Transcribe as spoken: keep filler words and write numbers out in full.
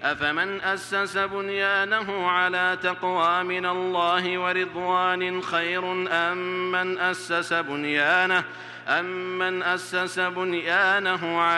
أفمن أسس بنيانه على تقوى من الله ورضوان خير أم من أسس بنيانه, أم من أسس بنيانه